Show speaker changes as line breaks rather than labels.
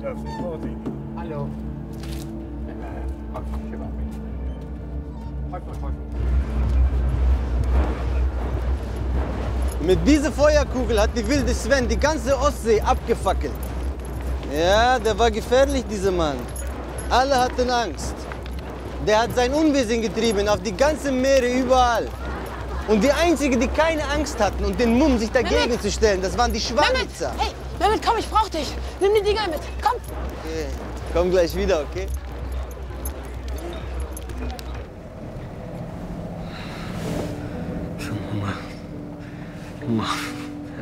Hallo.
Mit dieser Feuerkugel hat die wilde Sven die ganze Ostsee abgefackelt. Ja, der war gefährlich, dieser Mann. Alle hatten Angst. Der hat sein Unwesen getrieben auf die ganzen Meere überall. Und die Einzigen, die keine Angst hatten und den Mumm, sich dagegen zu stellen, das waren die Schwarnitzer.
Hey, Mehmet, komm, ich brauch dich. Nimm die Dinger mit, komm.
Okay. Komm gleich wieder, okay?
Junge.